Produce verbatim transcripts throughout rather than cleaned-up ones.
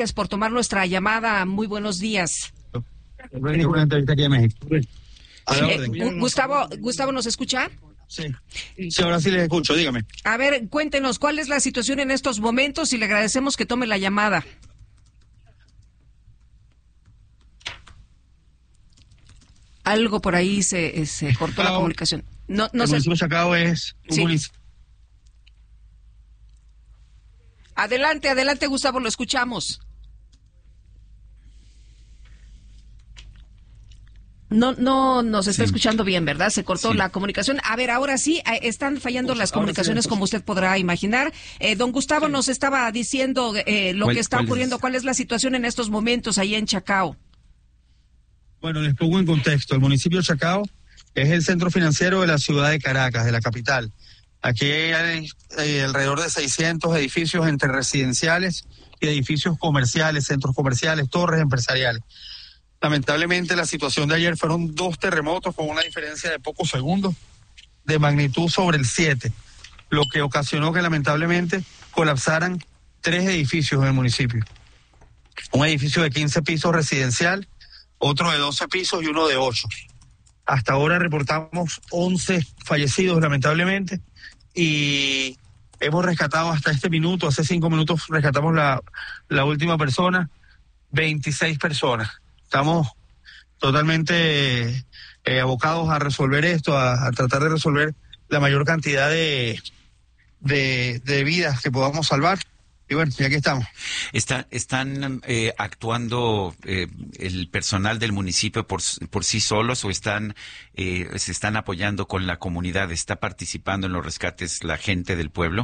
Gracias por tomar nuestra llamada. Muy buenos días. Una entrevista aquí en México. A la orden. Eh, Gustavo, Gustavo, ¿nos escucha? Sí. Sí, ahora sí les escucho, dígame. A ver, cuéntenos, ¿cuál es la situación en estos momentos? Y le agradecemos que tome la llamada. Algo por ahí se, se cortó Chacao, la comunicación. No, no el se... municipio de Chacao es un sí. municipio. Adelante, adelante, Gustavo, lo escuchamos. No, no nos está sí. escuchando bien, ¿verdad? Se cortó sí. la comunicación. A ver, ahora sí, están fallando pues las comunicaciones, sí, como usted podrá imaginar. Eh, don Gustavo sí. nos estaba diciendo eh, lo que está ¿cuál ocurriendo. Es? ¿Cuál es la situación en estos momentos ahí en Chacao? Bueno, les pongo en contexto. El municipio de Chacao es el centro financiero de la ciudad de Caracas, de la capital. Aquí hay eh, alrededor de seiscientos edificios entre residenciales y edificios comerciales, centros comerciales, torres empresariales. Lamentablemente la situación de ayer fueron dos terremotos con una diferencia de pocos segundos de magnitud sobre el siete, lo que ocasionó que lamentablemente colapsaran tres edificios en el municipio. Un edificio de quince pisos residencial, otro de doce pisos y uno de ocho. Hasta ahora reportamos once fallecidos lamentablemente y hemos rescatado hasta este minuto, hace cinco minutos rescatamos la, la última persona, veintiséis personas. Estamos totalmente eh, abocados a resolver esto, a, a tratar de resolver la mayor cantidad de, de, de vidas que podamos salvar. Y bueno, y aquí estamos. Está, ¿Están eh, actuando eh, el personal del municipio por, por sí solos o están eh, se están apoyando con la comunidad? ¿Está participando en los rescates la gente del pueblo?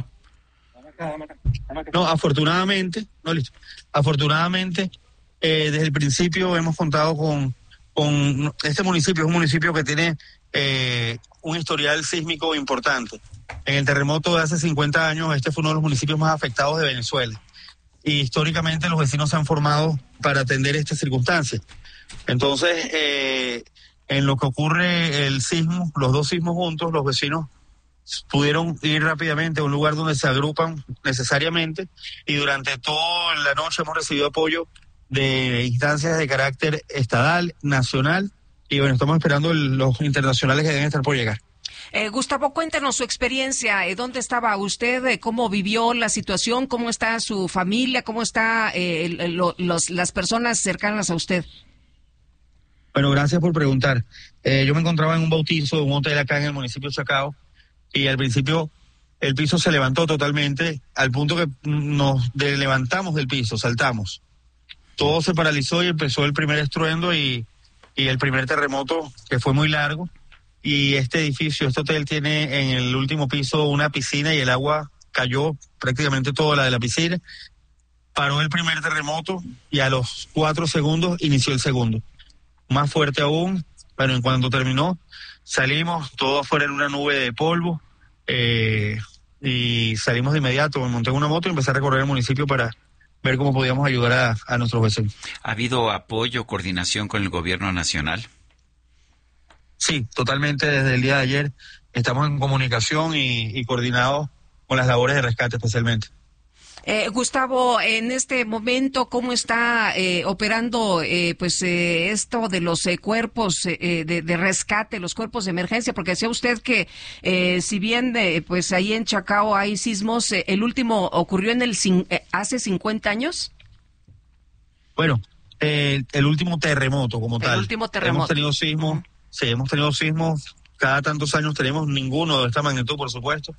No, afortunadamente, no listo. Afortunadamente, eh, desde el principio hemos contado con, con este municipio, es un municipio que tiene eh, un historial sísmico importante. En el terremoto de hace cincuenta años, este fue uno de los municipios más afectados de Venezuela. Y históricamente los vecinos se han formado para atender estas circunstancias. Entonces, eh, en lo que ocurre el sismo, los dos sismos juntos, los vecinos pudieron ir rápidamente a un lugar donde se agrupan necesariamente y durante toda la noche hemos recibido apoyo de instancias de carácter estatal, nacional y bueno, estamos esperando el, los internacionales que deben estar por llegar. Eh, Gustavo, cuéntenos su experiencia, eh, ¿dónde estaba usted? Eh, ¿Cómo vivió la situación? ¿Cómo está su familia? ¿Cómo está eh, lo, los, las personas cercanas a usted? Bueno, gracias por preguntar. Eh, yo me encontraba en un bautizo de un hotel acá en el municipio de Chacao y al principio el piso se levantó totalmente al punto que nos de levantamos del piso, saltamos. Todo se paralizó y empezó el primer estruendo y, y el primer terremoto que fue muy largo. Y este edificio, este hotel tiene en el último piso una piscina y el agua cayó prácticamente toda la de la piscina. Paró el primer terremoto y a los cuatro segundos inició el segundo. Más fuerte aún, pero en cuanto terminó, salimos, todo afuera en una nube de polvo eh, y salimos de inmediato. Me monté en una moto y empecé a recorrer el municipio para ver cómo podíamos ayudar a, a nuestros vecinos. ¿Ha habido apoyo, coordinación con el gobierno nacional? Sí, totalmente. Desde el día de ayer estamos en comunicación y, y coordinados con las labores de rescate especialmente. Eh, Gustavo, en este momento, ¿cómo está eh, operando eh, pues eh, esto de los eh, cuerpos eh, de, de rescate, los cuerpos de emergencia? Porque decía usted que eh, si bien eh, pues ahí en Chacao hay sismos, eh, el último ocurrió en el eh, hace cincuenta años. Bueno, eh, el último terremoto como el tal. El último terremoto. Hemos tenido sismos, uh-huh. sí, hemos tenido sismos cada tantos años, tenemos ninguno de esta magnitud, por supuesto.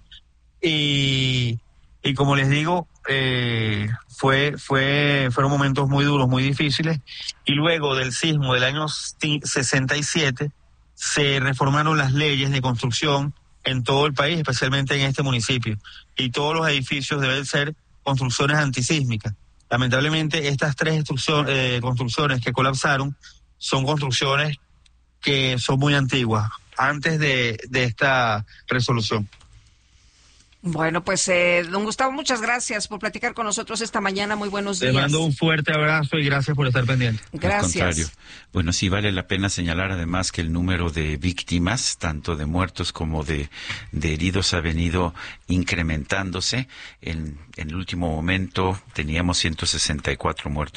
Y Y como les digo, eh, fue, fue, fueron momentos muy duros, muy difíciles. Y luego del sismo del año sesenta y siete, se reformaron las leyes de construcción en todo el país, especialmente en este municipio. Y todos los edificios deben ser construcciones antisísmicas. Lamentablemente, estas tres eh, construcciones que colapsaron son construcciones que son muy antiguas, antes de, de esta resolución. Bueno, pues eh, don Gustavo, muchas gracias por platicar con nosotros esta mañana. Muy buenos días. Te mando un fuerte abrazo y gracias por estar pendiente. Gracias. Al contrario. Bueno, sí vale la pena señalar además que el número de víctimas, tanto de muertos como de, de heridos, ha venido incrementándose. En, en el último momento teníamos ciento sesenta y cuatro muertos